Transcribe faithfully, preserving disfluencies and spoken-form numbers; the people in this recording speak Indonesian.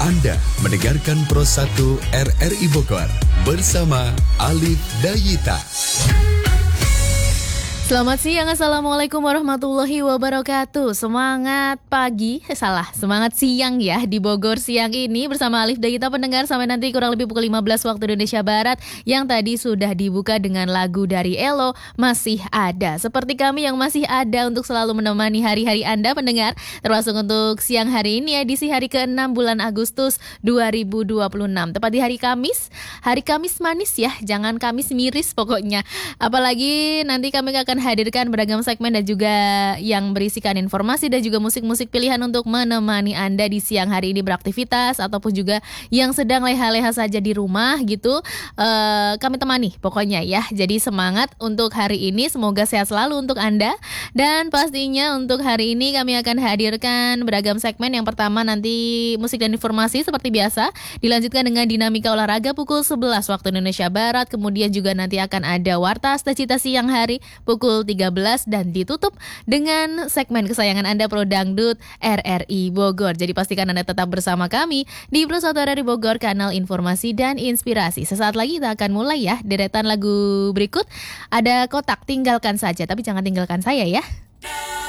Anda mendengarkan Pro satu R R I Bogor bersama Alif Dayita. Selamat siang, Assalamualaikum warahmatullahi wabarakatuh. Semangat pagi, eh, salah, semangat siang ya di Bogor siang ini bersama Alif Dayita pendengar sampai nanti kurang lebih pukul lima belas waktu Indonesia Barat. Yang tadi sudah dibuka dengan lagu dari Elo, Masih Ada. Seperti kami yang masih ada untuk selalu menemani hari-hari Anda pendengar, termasuk untuk siang hari ini edisi hari keenam bulan Agustus dua ribu dua puluh enam. Tepat di hari Kamis, hari Kamis manis ya, jangan Kamis miris pokoknya. Apalagi nanti kami akan hadirkan beragam segmen dan juga yang berisikan informasi dan juga musik-musik pilihan untuk menemani Anda di siang hari ini beraktivitas ataupun juga yang sedang leha-leha saja di rumah gitu. Uh, kami temani pokoknya ya. Jadi semangat untuk hari ini, semoga sehat selalu untuk Anda. Dan pastinya untuk hari ini kami akan hadirkan beragam segmen. Yang pertama nanti musik dan informasi seperti biasa, dilanjutkan dengan dinamika olahraga pukul sebelas waktu Indonesia Barat. Kemudian juga nanti akan ada Warta Cita Siang Hari pukul tiga belas dan ditutup dengan segmen kesayangan Anda Pro Dangdut R R I Bogor. Jadi pastikan Anda tetap bersama kami di Pro satu R R I Bogor, kanal informasi dan inspirasi. Sesaat lagi kita akan mulai ya deretan lagu berikut. Ada Kotak, Tinggalkan Saja, tapi jangan tinggalkan saya ya.